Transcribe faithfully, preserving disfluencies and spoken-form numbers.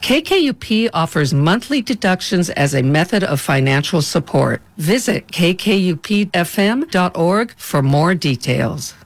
K K U P offers monthly deductions as a method of financial support. Visit k k u p f m dot org for more details.